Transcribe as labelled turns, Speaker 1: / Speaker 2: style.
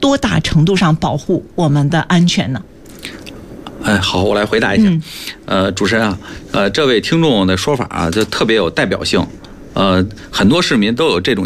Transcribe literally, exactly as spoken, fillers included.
Speaker 1: 多大程度上保护我们的安全呢？
Speaker 2: 哎，好，我来回答一下。
Speaker 1: 嗯、
Speaker 2: 呃，主持人啊，呃，这位听众的说法啊，就特别有代表性。呃，很多市民都有这种